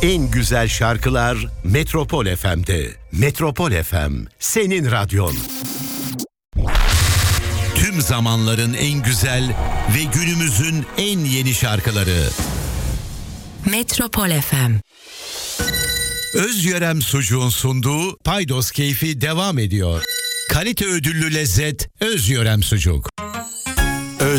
En güzel şarkılar Metropol FM'de. Metropol FM, senin radyon. Tüm zamanların en güzel ve günümüzün en yeni şarkıları. Metropol FM. Özyörem Sucuğun sunduğu Paydos Keyfi devam ediyor. Kalite ödüllü lezzet Özyörem Sucuk.